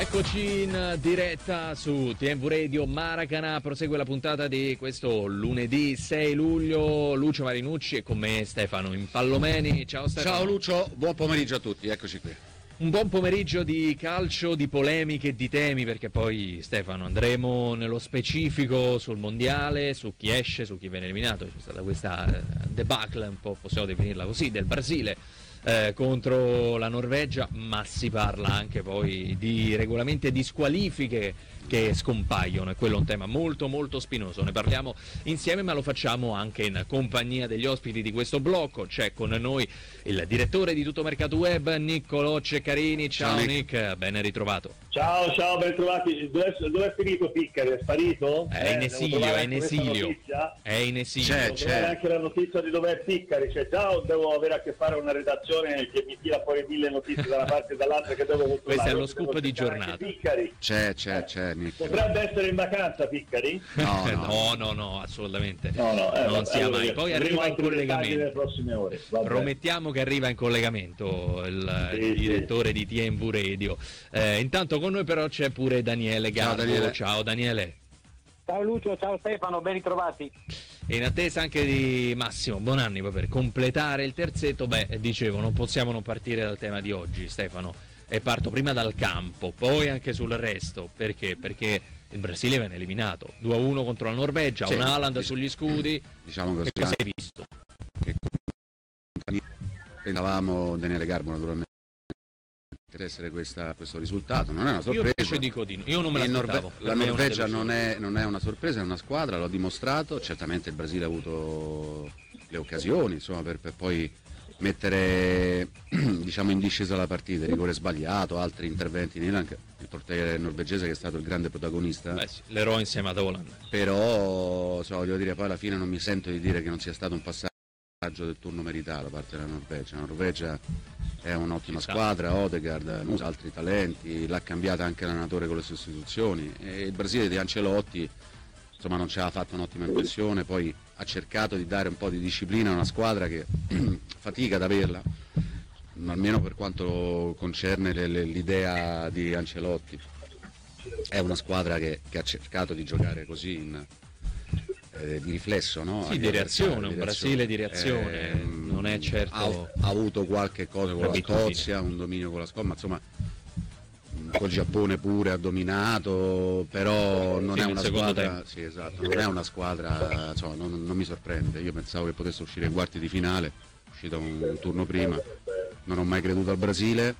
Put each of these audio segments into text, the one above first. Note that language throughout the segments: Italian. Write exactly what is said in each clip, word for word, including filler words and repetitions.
Eccoci in diretta su T M V Radio Maracana, prosegue la puntata di questo lunedì sei luglio. Lucio Marinucci e con me Stefano Impallomeni. Ciao Stefano. Ciao Lucio, buon pomeriggio a tutti, eccoci qui. Un buon pomeriggio di calcio, di polemiche e di temi, perché poi Stefano andremo nello specifico sul mondiale, su chi esce, su chi viene eliminato. C'è stata questa debacle, un po' possiamo definirla così, del Brasile Eh, contro la Norvegia, ma si parla anche poi di regolamenti e di squalifiche che scompaiono, e quello è un tema molto molto spinoso. Ne parliamo insieme, ma lo facciamo anche in compagnia degli ospiti di questo blocco. C'è con noi il direttore di Tutto Mercato Web, Niccolò Ceccarini. Ciao, ciao Nick. Nick, ben ritrovato. Ciao, ciao, ben trovati. Dove, dove è finito Piccari? È sparito? È eh, in esilio, è in esilio. È in esilio. C'è, c'è anche la notizia di dove è Piccari. C'è già o devo avere a che fare una redazione che mi tira fuori mille notizie da una parte e dall'altra che devo controllare? Questo è lo scoop di giornata. C'è, c'è, c'è. Nick. Potrebbe essere in vacanza Piccari? No, no, no, no, no, assolutamente. No, no, eh, non sia allora, mai. Poi arriva in collegamento. Nelle prossime ore. Promettiamo che arriva in collegamento il, sì, il direttore sì. di T M V Radio. Eh, intanto con noi però c'è pure Daniele Garbo. Ciao Daniele. Ciao Daniele. Ciao Lucio, ciao Stefano, ben ritrovati. E in attesa anche di Massimo Bonanni per completare il terzetto, beh, dicevo, non possiamo non partire dal tema di oggi, Stefano. E parto prima dal campo, poi anche sul resto. Perché? Perché il Brasile viene eliminato due a uno contro la Norvegia, sì, un Haaland diciamo, sugli scudi. Diciamo così. Che cosa hai visto? Che pensavamo Daniele Garbo naturalmente per essere questa, questo risultato, non è una sorpresa. Io dico di no. Io non me l'aspettavo. La Norvegia non è, non è una sorpresa, è una squadra, l'ho dimostrato. Certamente il Brasile ha avuto le occasioni, insomma, per, per poi mettere diciamo in discesa la partita, rigore sbagliato, altri interventi in anche il portiere norvegese che è stato il grande protagonista. Beh sì, l'eroe insieme ad Holland. Però insomma, voglio dire, poi alla fine non mi sento di dire che non sia stato un passaggio del turno meritato da parte della Norvegia. La Norvegia è un'ottima squadra, Odegaard usa altri talenti, l'ha cambiata anche l'allenatore con le sostituzioni, e il Brasile di Ancelotti insomma non ci ha fatto un'ottima impressione, poi ha cercato di dare un po' di disciplina a una squadra che fatica ad averla, almeno per quanto concerne le, le, l'idea di Ancelotti. È una squadra che, che ha cercato di giocare così in, eh, di riflesso, no? Sì, di reazione, un Brasile di reazione, eh, non è certo... Ha, ha avuto qualche cosa con la Scozia, un dominio con la Scozia, ma insomma col Giappone pure ha dominato, però non sì, è una squadra, sì, esatto, non è una squadra, insomma, non, non mi sorprende. Io pensavo che potesse uscire in quarti di finale, è uscito un, un turno prima, non ho mai creduto al Brasile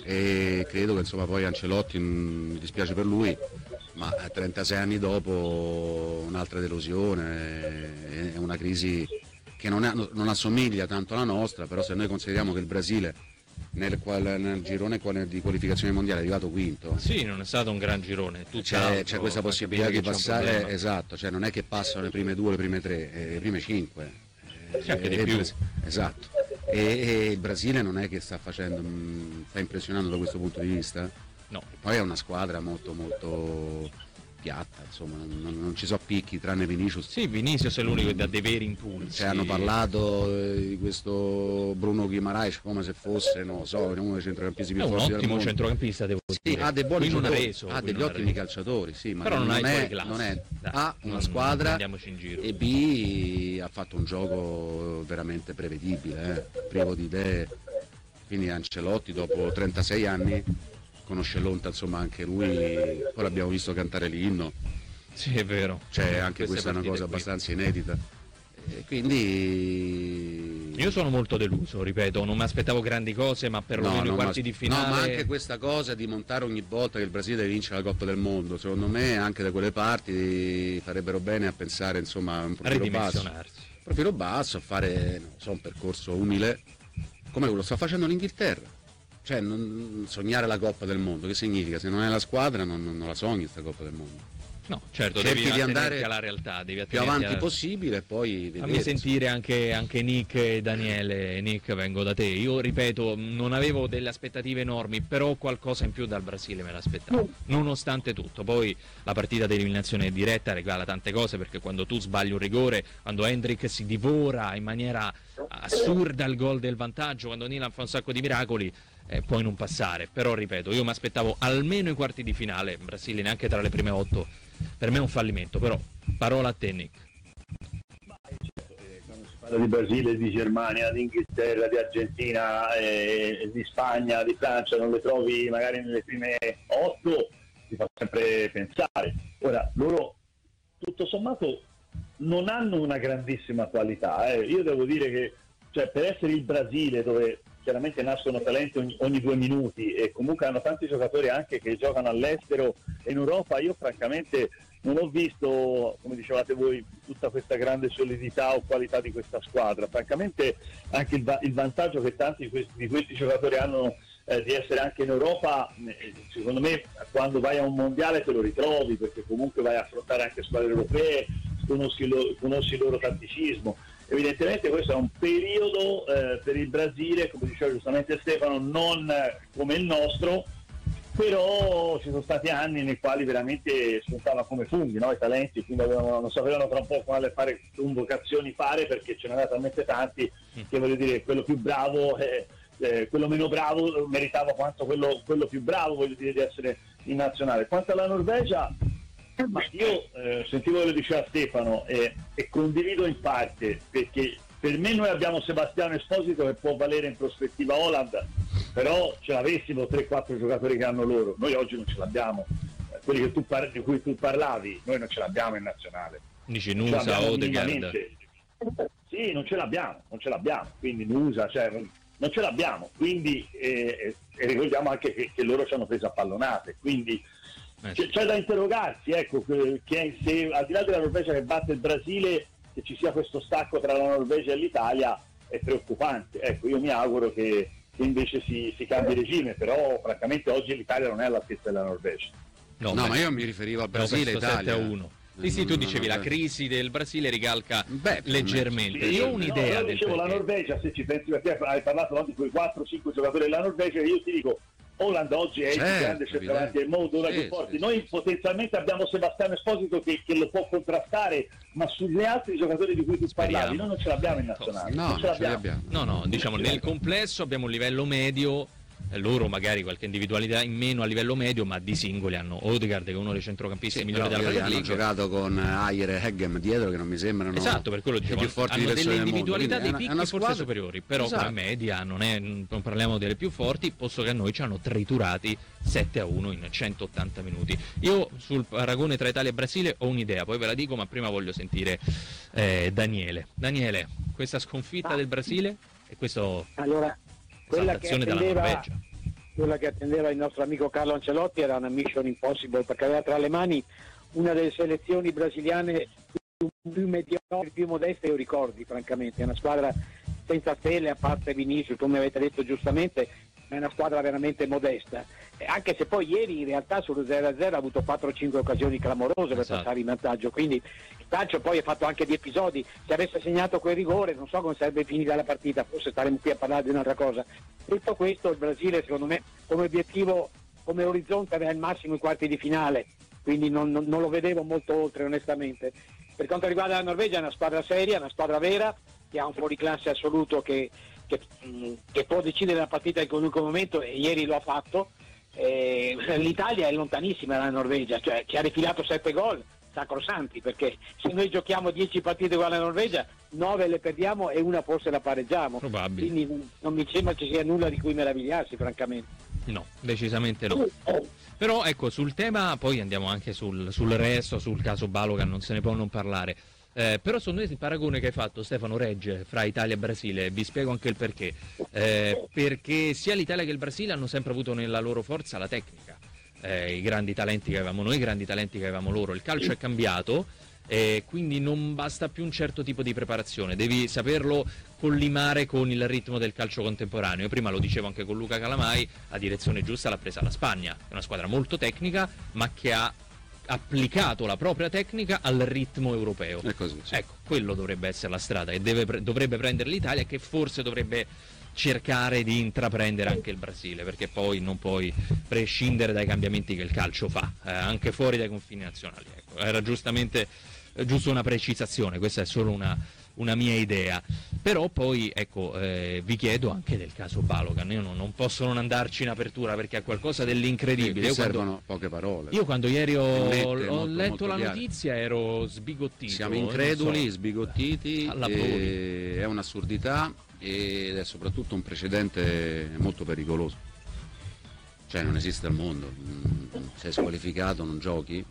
e credo che insomma poi Ancelotti, mi dispiace per lui, ma trentasei anni dopo un'altra delusione, è una crisi che non, è, non assomiglia tanto alla nostra, però se noi consideriamo che il Brasile Nel, qual, nel girone di qualificazione mondiale è arrivato quinto. Sì, non è stato un gran girone. C'è, c'è questa possibilità di passare, esatto, cioè non è che passano le prime due, le prime tre, eh, le prime cinque. C'è anche di più. Esatto. E, e il Brasile non è che sta facendo, sta impressionando da questo punto di vista. No. Poi è una squadra molto molto piatta, insomma, non, non ci sono picchi tranne Vinicius. Sì, Vinicius è l'unico che dà dei veri impulsi. Cioè, hanno parlato eh, di questo Bruno Guimaraes come se fosse, non so, uno dei centrocampisti più forti del mondo. È un ottimo centrocampista, devo sì, dire. Ha dei buoni giocatori, reso, ha degli ottimi calciatori, sì, ma però non, non, è, non è Dai, A, una non, squadra non in giro. E B, ha fatto un gioco veramente prevedibile, eh, privo di idee. Quindi Ancelotti dopo trentasei anni conosce l'onta, insomma, anche lui, poi l'abbiamo visto cantare l'inno. Sì, è vero. Cioè, anche questa è una cosa qui. abbastanza inedita. E quindi io sono molto deluso, ripeto, non mi aspettavo grandi cose, ma perlomeno no, i quarti di finale. No, ma anche questa cosa di montare ogni volta che il Brasile vince la Coppa del Mondo, secondo me anche da quelle parti farebbero bene a pensare, insomma, a un profilo basso. Profilo basso, a fare non so, un percorso umile, come lo sta facendo l'Inghilterra. Cioè, non, sognare la Coppa del Mondo, che significa? Se non è la squadra non, non la sogni sta Coppa del Mondo. No, certo, cerchi devi di andare alla realtà, devi più avanti alla... possibile e poi fammi sentire anche, anche Nick e Daniele. Nick, vengo da te. Io ripeto, non avevo delle aspettative enormi, però qualcosa in più dal Brasile me l'aspettavo, nonostante tutto. Poi la partita di eliminazione diretta regala tante cose, perché quando tu sbagli un rigore, quando Hendrik si divora in maniera assurda il gol del vantaggio, quando Milan fa un sacco di miracoli, eh, puoi non passare, però ripeto, io mi aspettavo almeno i quarti di finale, Brasile neanche tra le prime otto, per me è un fallimento, però parola a te Nick. Quando si parla di Brasile, di Germania, di Inghilterra, di Argentina, eh, di Spagna, di Francia, non le trovi magari nelle prime otto, ti fa sempre pensare. Ora, loro tutto sommato non hanno una grandissima qualità, eh. Io devo dire che, cioè, per essere il Brasile, dove chiaramente nascono talenti ogni, ogni due minuti e comunque hanno tanti giocatori anche che giocano all'estero e in Europa, io francamente non ho visto, come dicevate voi, tutta questa grande solidità o qualità di questa squadra. Francamente anche il, il vantaggio che tanti di questi, di questi giocatori hanno eh, di essere anche in Europa, eh, secondo me quando vai a un mondiale te lo ritrovi, perché comunque vai a affrontare anche squadre europee, conosci, lo, conosci il loro tatticismo. Evidentemente questo è un periodo eh, per il Brasile, come diceva giustamente Stefano, non come il nostro, però ci sono stati anni nei quali veramente spuntava come funghi, no? I talenti, quindi avevano, non sapevano tra un po' quale fare convocazioni fare, perché ce n'erano talmente tanti che, voglio dire, quello più bravo, eh, eh, quello meno bravo meritava quanto quello, quello più bravo, voglio dire, di essere in nazionale. Quanto alla Norvegia, ma io eh, sentivo quello che diceva Stefano eh, e condivido in parte, perché per me noi abbiamo Sebastiano Esposito che può valere in prospettiva Haaland, però ce l'avessimo tre quattro giocatori che hanno loro, noi oggi non ce l'abbiamo, eh, quelli che tu par- di cui tu parlavi, noi non ce l'abbiamo in nazionale. Dici Nusa, Odegaard. Sì, non ce l'abbiamo, non ce l'abbiamo, quindi Nusa, cioè, non ce l'abbiamo, quindi eh, e ricordiamo anche che, che loro ci hanno preso a pallonate, quindi eh sì. c'è da interrogarsi, ecco, che, che se al di là della Norvegia che batte il Brasile, che ci sia questo stacco tra la Norvegia e l'Italia è preoccupante. Ecco, io mi auguro che, che invece si, si cambi regime, però francamente oggi l'Italia non è all'altezza della Norvegia. No, no, ma io mi riferivo al Brasile e Italia. sette a uno. Sì, sì, tu dicevi la crisi del Brasile ricalca Beh, leggermente. Sì, io ho un'idea no, del dicevo, perché. La Norvegia, se ci pensi, perché hai parlato no, di quei quattro cinque giocatori della Norvegia, io ti dico, Haaland oggi è certo, il più grande centravanti del mondo, uno sì, dei più forti. sì, Noi sì. potenzialmente abbiamo Sebastiano Esposito che, che lo può contrastare, ma sugli altri giocatori di cui tu parlavi, Speriamo. noi non ce l'abbiamo in nazionale. No, non ce non ce l'abbiamo. l'abbiamo. No, no, diciamo nel complesso abbiamo un livello medio, eh, loro magari qualche individualità in meno a livello medio, ma di singoli hanno Odegaard che è uno dei centrocampisti Sì, migliori però della Premier hanno League. giocato con Ayer e Heggem dietro che non mi sembrano Esatto, per quello i dicevo, più forti hanno difensori delle del mondo, individualità, quindi dei è una- picchi è una forse squadra- superiori, però Esatto. come media non, è, non parliamo delle più forti, posto che a noi ci hanno triturati sette a uno in centottanta minuti. Io sul paragone tra Italia e Brasile ho un'idea, poi ve la dico, ma prima voglio sentire eh, Daniele. Daniele, questa sconfitta Ah. del Brasile e questo Allora, quella che, esaltazione dalla attendeva, Norvegia. quella che attendeva il nostro amico Carlo Ancelotti era una mission impossible, perché aveva tra le mani una delle selezioni brasiliane più, più mediocri, più modeste, io ricordi francamente, è una squadra senza stelle, a parte Vinicius, come avete detto giustamente, è una squadra veramente modesta, e anche se poi ieri in realtà sullo zero a zero ha avuto quattro cinque occasioni clamorose per Esatto. passare in vantaggio, quindi il calcio poi ha fatto anche di episodi, se avesse segnato quel rigore non so come sarebbe finita la partita, forse staremo qui a parlare di un'altra cosa. Detto questo, il Brasile secondo me come obiettivo, come orizzonte aveva il massimo i quarti di finale, quindi non, non, non lo vedevo molto oltre onestamente. Per quanto riguarda la Norvegia è una squadra seria, una squadra vera, che ha un fuoriclasse assoluto che, che, mh, che può decidere la partita in qualunque momento, e ieri lo ha fatto. Eh, L'Italia è lontanissima dalla Norvegia, cioè ci ha rifilato sette gol sacrosanti, perché se noi giochiamo dieci partite con la Norvegia, nove le perdiamo e una forse la pareggiamo. Probabile. Quindi non, non mi sembra ci sia nulla di cui meravigliarsi francamente. No, decisamente no. Però ecco, sul tema, poi andiamo anche sul, sul resto, sul caso Balogan, non se ne può non parlare. Eh, però secondo me il paragone che hai fatto, Stefano, regge fra Italia e Brasile, vi spiego anche il perché. Eh, perché sia l'Italia che il Brasile hanno sempre avuto nella loro forza la tecnica. Eh, I grandi talenti che avevamo noi, i grandi talenti che avevamo loro. Il calcio è cambiato, e quindi non basta più un certo tipo di preparazione, devi saperlo collimare con il ritmo del calcio contemporaneo. Io prima lo dicevo anche con Luca Calamai, la direzione giusta l'ha presa la Spagna, è una squadra molto tecnica ma che ha applicato la propria tecnica al ritmo europeo. È così, sì. Ecco, quello dovrebbe essere la strada e deve, dovrebbe prendere l'Italia, che forse dovrebbe cercare di intraprendere anche il Brasile, perché poi non puoi prescindere dai cambiamenti che il calcio fa, eh, anche fuori dai confini nazionali. Ecco, era giustamente eh, giusto una precisazione, questa è solo una, una mia idea. Però poi ecco eh, vi chiedo anche del caso Balogan. Io non, non posso non andarci in apertura perché è qualcosa dell'incredibile. Io servono quando, poche parole. Io quando ieri ho, Nette, ho molto, letto molto la chiare. notizia ero sbigottito. Siamo increduli, so. sbigottiti, e è un'assurdità ed è soprattutto un precedente molto pericoloso. Cioè non esiste al mondo, sei squalificato, non giochi.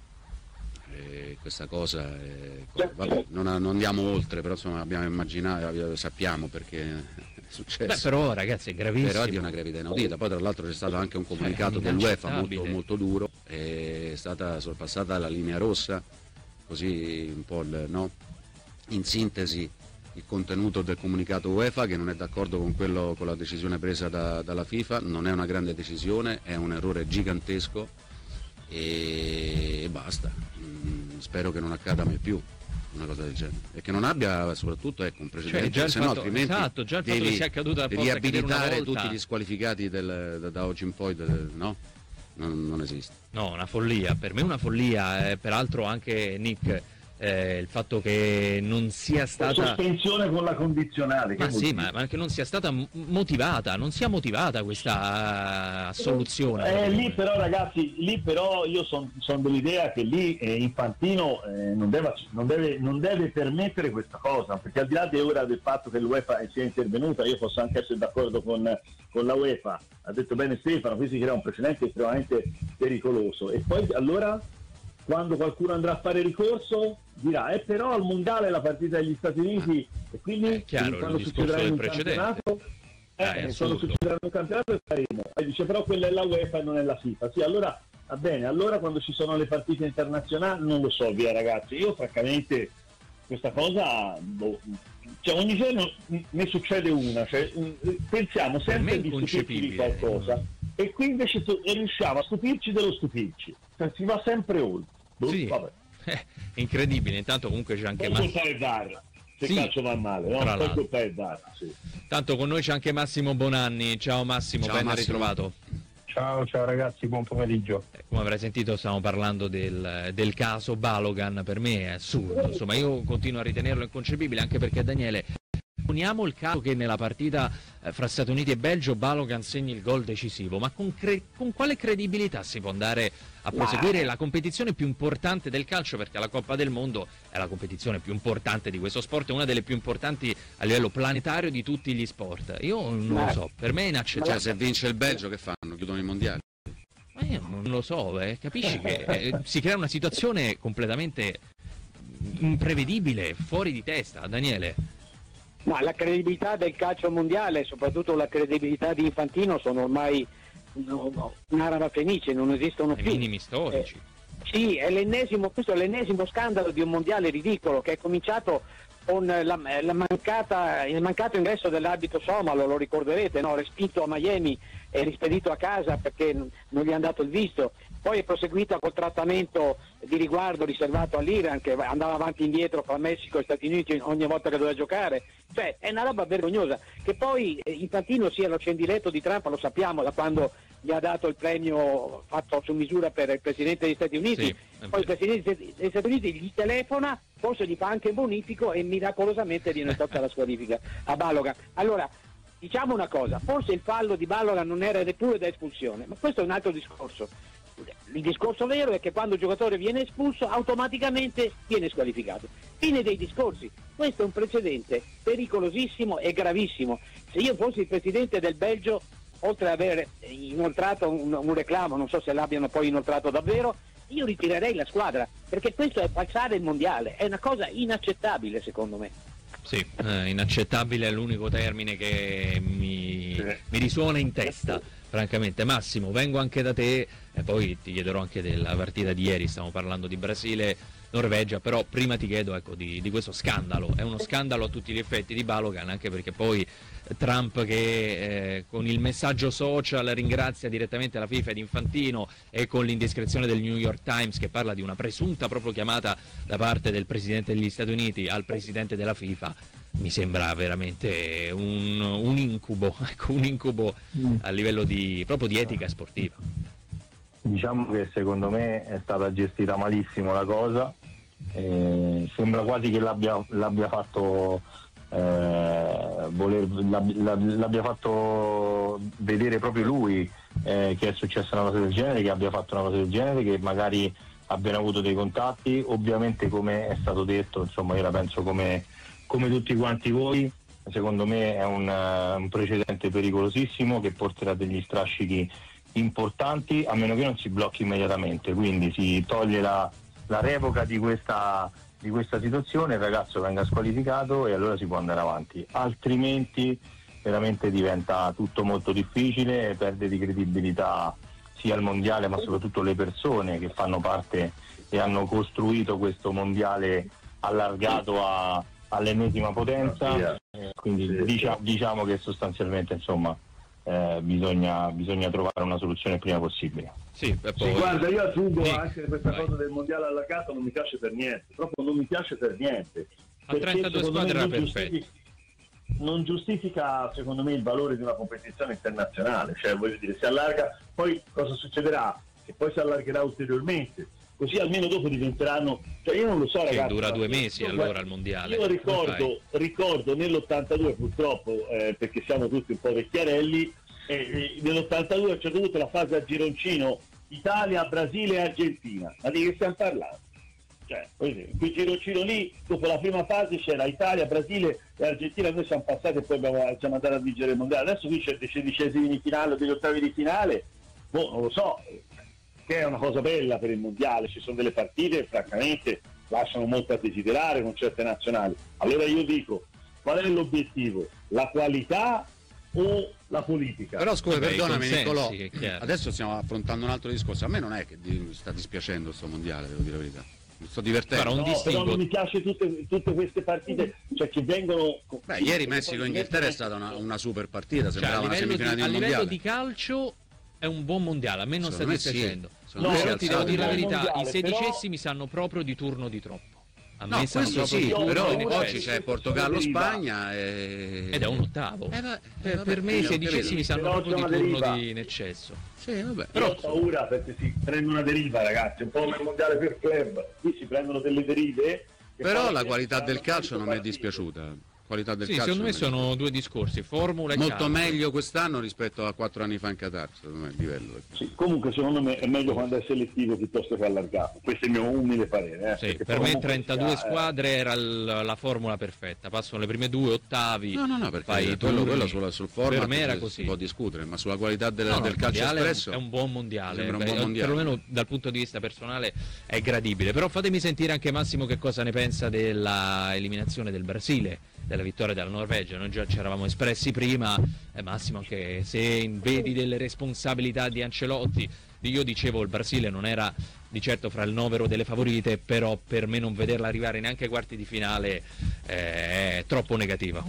E questa cosa è... Vabbè, non, non andiamo oltre, però insomma abbiamo immaginato, sappiamo perché è successo. Beh, però ragazzi è gravissimo. Però è di una gravità inaudita. Poi tra l'altro c'è stato anche un comunicato cioè, dell'UEFA molto, molto duro, è stata sorpassata la linea rossa, così un po' il, no? In sintesi il contenuto del comunicato UEFA, che non è d'accordo con quello, con la decisione presa da, dalla FIFA. Non è una grande decisione, è un errore gigantesco e, e basta. Mm, spero che non accada mai più una cosa del genere e che non abbia soprattutto ecco, un precedente, cioè, se fatto, no altrimenti esatto, già il fatto devi, che sia accaduta devi abilitare tutti gli squalificati del, da, da oggi in poi, del, no? Non, non esiste. No, una follia, per me una follia, eh, peraltro anche Nick, eh, il fatto che non sia stata... Sospensione con la condizionale. Ma sì, ma, ma che non sia stata motivata, non sia motivata questa assoluzione. Eh, lì però ragazzi, lì però io sono son dell'idea che lì eh, Infantino eh, non, deve, non, deve, non deve permettere questa cosa, perché al di là di ora del fatto che l'UEFA sia intervenuta, io posso anche essere d'accordo con, con la UEFA, ha detto bene Stefano, qui si crea un precedente estremamente pericoloso, e poi allora quando qualcuno andrà a fare ricorso dirà eh però al mondiale la partita degli Stati Uniti e quindi è chiaro, quando il succederà discorso in del un campionato eh, eh, quando succederà in un campionato faremo e dice però quella è la UEFA e non è la FIFA. Sì, allora va bene, allora quando ci sono le partite internazionali non lo so, via ragazzi, io francamente questa cosa boh, cioè ogni giorno ne succede una, cioè, pensiamo sempre di stupirci di qualcosa e qui invece riusciamo a stupirci dello stupirci, cioè si va sempre oltre. Sì, eh, incredibile. Intanto comunque c'è anche Massimo VAR, se sì, calcio va male, no? Poi colpa è VAR, sì. Tanto con noi c'è anche Massimo Bonanni. Ciao Massimo, ciao, ben Massimo. ritrovato. Ciao, ciao ragazzi, buon pomeriggio. Eh, come avrai sentito stiamo parlando del, del caso Balogan. Per me è assurdo, insomma io continuo a ritenerlo inconcepibile, anche perché Daniele, poniamo il caso che nella partita eh, fra Stati Uniti e Belgio Balogan segni il gol decisivo, ma con, cre- con quale credibilità si può andare a proseguire la competizione più importante del calcio, perché la Coppa del Mondo è la competizione più importante di questo sport, è una delle più importanti a livello planetario di tutti gli sport. Io non ma, lo so, per me è inaccettabile. Cioè se vince il Belgio che fanno? Chiudono i mondiali? Ma io non lo so, eh. Capisci che eh, si crea una situazione completamente imprevedibile, fuori di testa, Daniele. Ma la credibilità del calcio mondiale, soprattutto la credibilità di Infantino, sono ormai no, no, un'araba fenice, non esistono più. I minimi storici. Eh, sì, è l'ennesimo, questo è l'ennesimo scandalo di un mondiale ridicolo che è cominciato con la, la mancata, il mancato ingresso dell'arbitro somalo, lo ricorderete, no? Respinto a Miami e rispedito a casa perché non gli hanno dato il visto. Poi è proseguita col trattamento di riguardo riservato all'Iran, che andava avanti e indietro fra Messico e Stati Uniti ogni volta che doveva giocare. Cioè è una roba vergognosa. Che poi Infantino sia l'accendiletto di Trump lo sappiamo da quando gli ha dato il premio fatto su misura per il Presidente degli Stati Uniti. Sì, poi il Presidente degli Stati Uniti gli telefona, forse gli fa anche bonifico e miracolosamente viene tolta la squalifica a Balogan. Allora, diciamo una cosa, forse il fallo di Balogan non era neppure da espulsione, ma questo è un altro discorso. Il discorso vero è che quando il giocatore viene espulso automaticamente viene squalificato. Fine dei discorsi. Questo è un precedente pericolosissimo e gravissimo. Se io fossi il presidente del Belgio, oltre ad aver inoltrato un, un reclamo, non so se l'abbiano poi inoltrato davvero, io ritirerei la squadra, perché questo è falsare il mondiale, è una cosa inaccettabile secondo me. Sì, eh, inaccettabile è l'unico termine che mi, sì. mi risuona in testa, francamente. Massimo, vengo anche da te e poi ti chiederò anche della partita di ieri, stiamo parlando di Brasile-Norvegia, però prima ti chiedo ecco, di, di questo scandalo. È uno scandalo a tutti gli effetti di Balogan, anche perché poi Trump che eh, con il messaggio social ringrazia direttamente la FIFA ed Infantino, e con l'indiscrezione del New York Times che parla di una presunta proprio chiamata da parte del Presidente degli Stati Uniti al Presidente della FIFA, mi sembra veramente un, un incubo, ecco, un incubo mm. a livello di, proprio di etica sportiva. Diciamo che secondo me è stata gestita malissimo la cosa, Eh, sembra quasi che l'abbia, l'abbia fatto eh, voler, l'abbia, l'abbia fatto vedere proprio lui eh, che è successa una cosa del genere, che abbia fatto una cosa del genere, che magari abbiano avuto dei contatti. Ovviamente, come è stato detto, insomma, io la penso come, come tutti quanti voi. Secondo me è un, un precedente pericolosissimo che porterà degli strascichi importanti, a meno che non si blocchi immediatamente, quindi si toglie la, la revoca di questa, di questa situazione, il ragazzo venga squalificato e allora si può andare avanti, altrimenti veramente diventa tutto molto difficile, perde di credibilità sia il mondiale ma soprattutto le persone che fanno parte e hanno costruito questo mondiale allargato a, all'ennesima potenza, eh, quindi dicia, diciamo che sostanzialmente insomma Eh, bisogna, bisogna trovare una soluzione il prima possibile. Sì, poi... sì, guarda, io aggiungo sì, anche questa vai. cosa del mondiale allargato, non mi piace per niente, proprio non mi piace per niente. A trentadue squadre era perfetto. Giustifica, non giustifica secondo me il valore di una competizione internazionale, cioè voglio dire, si allarga, poi cosa succederà? Che poi si allargherà ulteriormente, così almeno dopo diventeranno, cioè io non lo so, che ragazzi, dura due mesi io, allora il mondiale. Io ricordo, ricordo nell'ottantadue purtroppo, eh, perché siamo tutti un po' vecchiarelli, eh, eh, nell'ottantadue a un certo punto la fase a gironcino Italia, Brasile e Argentina, ma di che stiamo parlando? Cioè, in quel gironcino lì, dopo la prima fase c'era Italia, Brasile e Argentina, noi siamo passati e poi abbiamo, siamo andati a vincere il mondiale. Adesso qui c'è dei sedicesimi di finale, degli ottavi di finale, boh, non lo so, che è una cosa bella per il mondiale, ci sono delle partite che francamente lasciano molto a desiderare con certe nazionali. Allora io dico, qual è l'obiettivo? La qualità o la politica? Però scusa, Vabbè, perdonami consensi, Nicolò, che è chiaro. adesso stiamo affrontando un altro discorso. A me non è che mi sta dispiacendo questo mondiale, devo dire la verità. Mi sto divertendo. Guarda, un No, distinguo. però non mi piace tutte, tutte queste partite, cioè che vengono... Beh, ieri Messico-Inghilterra è stata una, una super partita, Cioè, a sembrava una livello, di, semifinale di a un livello mondiale. di calcio è un buon mondiale, a me non sta Secondo me sì. dispiacendo. Secondo me No, si è però ti devo alzato dire la il verità, mondiale, i però- sedicesimi sanno proprio di turno di troppo. A No, me sanno questo proprio sì, di turno però di ora oggi eccesso. c'è Portogallo-Spagna e... Ed è un ottavo. Eh, va- Eh, eh, vabbè, per me i eh, ho sedicesimi capito. sanno Però proprio c'è di una turno deriva. di in eccesso. Sì, vabbè. Però Però ho paura perché si prende una deriva, ragazzi, un po' come il mondiale per club, qui si prendono delle derive. che Però poi la qualità del saranno calcio non mi è partite. dispiaciuta. Qualità del sì, calcio secondo me non mi è sono due discorsi, formula e molto calcio. meglio quest'anno rispetto a quattro anni fa in Qatar, secondo me il livello. Sì, comunque secondo me è meglio quando è selettivo piuttosto che allargato, questo è il mio umile parere. Eh, Sì, perché per poi me comunque trentadue sia, eh, squadre era il- la formula perfetta. Passano le prime due, ottavi. No, no, no, perché fai i quello, turni. quello sul, sul format Per me era si- così. si può discutere, ma sulla qualità del, No, no, del il calcio mondiale è un- espresso è un buon mondiale, sembra un beh, buon mondiale. perlomeno dal punto di vista personale è gradibile. Però fatemi sentire anche Massimo che cosa ne pensa della eliminazione del Brasile, della vittoria della Norvegia. Noi già ci eravamo espressi prima, eh, Massimo, anche se vedi delle responsabilità di Ancelotti. Io dicevo il Brasile non era di certo fra il novero delle favorite, però per me non vederla arrivare neanche ai quarti di finale eh, è troppo negativa.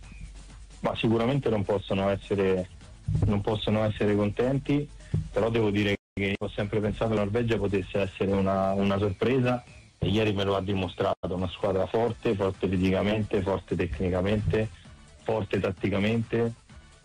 Ma sicuramente non possono essere non possono essere contenti, però devo dire che ho sempre pensato che la Norvegia potesse essere una, una sorpresa e ieri me lo ha dimostrato, una squadra forte, forte fisicamente, forte tecnicamente, forte tatticamente.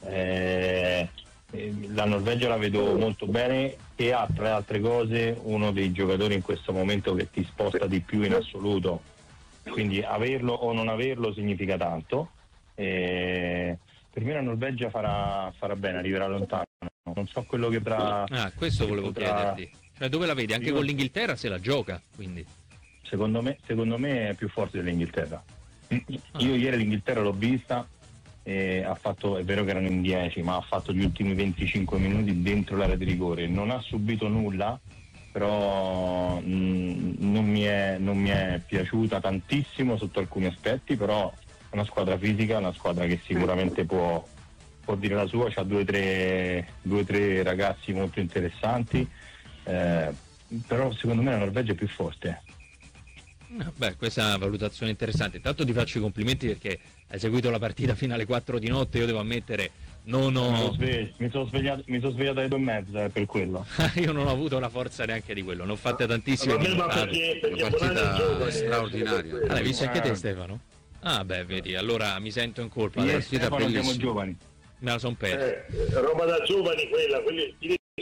Eh, eh, la Norvegia la vedo molto bene e ha tra le altre cose uno dei giocatori in questo momento che ti sposta di più in assoluto, quindi averlo o non averlo significa tanto. Eh, per me la Norvegia farà, farà bene, arriverà lontano, non so quello che tra Ah, questo volevo potrà- chiederti. Cioè, dove la vedi? Anche Io- con l'Inghilterra se la gioca, quindi. Secondo me, secondo me è più forte dell'Inghilterra. Io ieri l'Inghilterra l'ho vista e ha fatto, è vero che erano in dieci, ma ha fatto gli ultimi venticinque minuti dentro l'area di rigore. Non ha subito nulla, però mh, non, mi è, non mi è piaciuta tantissimo sotto alcuni aspetti, però è una squadra fisica, una squadra che sicuramente può, può dire la sua, c'ha due o tre, due, tre ragazzi molto interessanti, eh, però secondo me la Norvegia è più forte. Ah, beh, questa è una valutazione interessante. Intanto ti faccio i complimenti perché hai seguito la partita fino alle quattro di notte. Io devo ammettere, non Mi sono ho... svegli- mi sono svegliato, mi sono svegliato alle due e mezza, è per quello. io non ho avuto la forza neanche di quello. Ne ho fatte tantissime. Vabbè, ma minutate. perché, perché Una partita Bonanni è giovane, straordinaria. eh, Ah, l'hai visto anche te, Ah. Stefano? Ah, beh, vedi, allora mi sento in colpa. Io e Adesso partita Stefano siamo bellissima. giovani. me la son persa. Eh, roba da giovani quella, quelli, i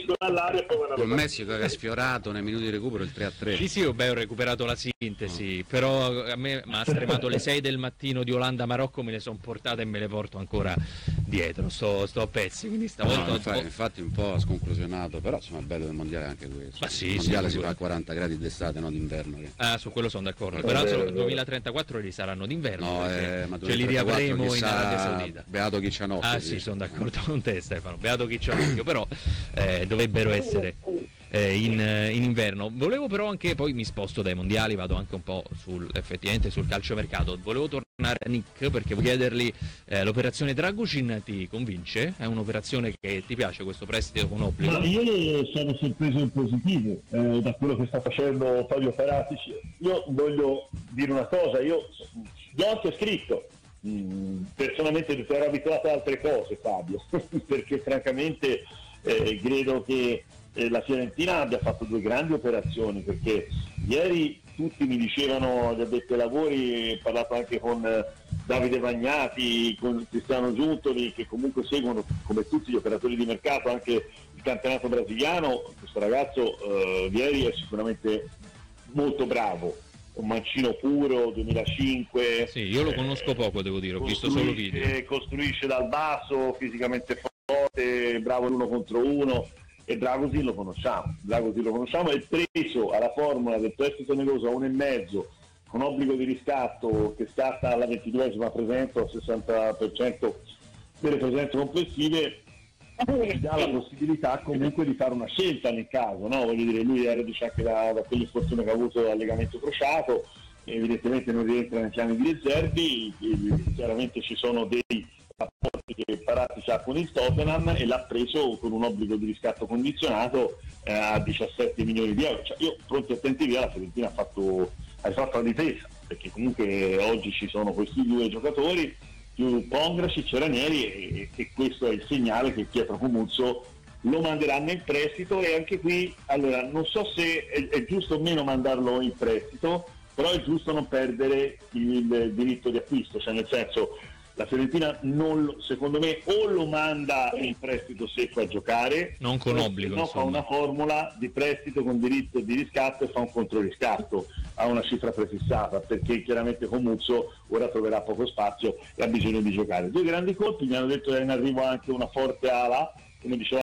finiscono all'aria e poi vanno a Il Messico che ha sfiorato nei minuti di recupero il tre a tre. Sì, sì, ho, beh, ho recuperato la sintesi, però a me mi ha stremato le sei del mattino di Olanda-Marocco, me le sono portate e me le porto ancora dietro, sto, sto a pezzi, quindi stavolta... No, infatti, infatti un po' sconclusionato, però insomma il bello del mondiale è anche questo. Ma sì, il mondiale sì, si fa a quaranta gradi d'estate, non d'inverno. Che... Ah, su quello sono d'accordo, È però vero, nel è duemilatrentaquattro li saranno d'inverno, No, eh, ma ce li riavremo in chissà, Arabia Saudita. Beato chi c'ha Ah sì, sono d'accordo con te Stefano, beato chi c'è occhio, però eh, dovrebbero essere eh, in, in inverno. Volevo però anche, poi mi sposto dai mondiali, vado anche un po' sul, effettivamente sul calciomercato, volevo tornare a Nick perché voglio chiedergli eh, l'operazione Dragusin ti convince? È un'operazione che ti piace, questo prestito con obbligo? Ma io sono sorpreso in positivo eh, da quello che sta facendo Fabio Paratici. Io voglio dire una cosa, io l'ho anche scritto, mm, personalmente ero abituato ad altre cose Fabio, perché francamente eh, credo che eh, la Fiorentina abbia fatto due grandi operazioni, perché ieri tutti mi dicevano, gli addetti ai lavori, ho parlato anche con eh, Davide Vagnati, con Cristiano Giuntoli, che comunque seguono come tutti gli operatori di mercato anche il campionato brasiliano. Questo ragazzo eh, ieri è sicuramente molto bravo, un mancino puro, duemilacinque. Sì, io lo conosco poco, devo dire, ho visto solo video. Costruisce dal basso, fisicamente forte, bravo l'uno contro uno. E Dragusin lo conosciamo, Dragusin lo conosciamo, è preso alla formula del prestito oneroso a uno e mezzo con obbligo di riscatto che scatta alla ventiduesima presenza, al sessanta per cento delle presenze complessive, dà la possibilità comunque di fare una scelta nel caso, no? Voglio dire, lui era dice anche da, da quell'infortunio che ha avuto al legamento crociato, evidentemente non rientra nei piani di riservi, chiaramente ci sono dei rapporti che Paratici ha con il Tottenham e l'ha preso con un obbligo di riscatto condizionato eh, a diciassette milioni di euro. Cioè, io pronti e attenti via, la Fiorentina ha fatto, ha fatto la difesa, perché comunque oggi ci sono questi due giocatori più Pongracic e Ranieri e, e questo è il segnale che Pietro Comuzzo lo manderanno in prestito. E anche qui allora non so se è, è giusto o meno mandarlo in prestito, però è giusto non perdere il diritto di acquisto, cioè nel senso la Fiorentina non, secondo me o lo manda in prestito secco a giocare, non con obbligo, no, fa una formula di prestito con diritto di riscatto e fa un controriscatto a una cifra prefissata, perché chiaramente Comuzzo ora troverà poco spazio e ha bisogno di giocare. Due grandi colpi, mi hanno detto che è in arrivo anche una forte ala, come diceva